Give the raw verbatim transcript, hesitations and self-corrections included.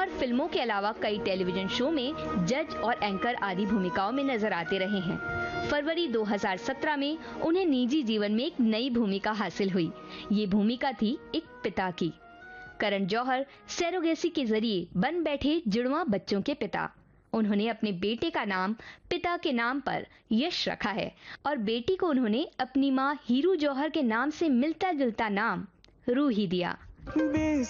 जौहर फिल्मों के अलावा कई टेलीविजन शो में जज और एंकर आदि भूमिकाओं में नजर आते रहे हैं। फरवरी दो हज़ार सत्रह में उन्हें निजी जीवन में एक नई भूमिका हासिल हुई। ये भूमिका थी एक पिता की। करण जौहर सैरोगेसी के जरिए बन बैठे जुड़वा बच्चों के पिता। उन्होंने अपने बेटे का नाम पिता के नाम पर यश रखा है और बेटी को उन्होंने अपनी मां हीरू जौहर के नाम से मिलता जुलता नाम रूही दिया।